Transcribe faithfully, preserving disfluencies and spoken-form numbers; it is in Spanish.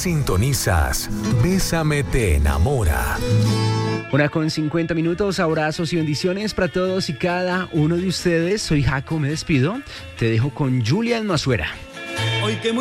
Sintonizas Bésame te enamora. Una con cincuenta minutos, abrazos y bendiciones para todos y cada uno de ustedes. Soy Jaco, me despido. Te dejo con Julián Masuera. Hoy que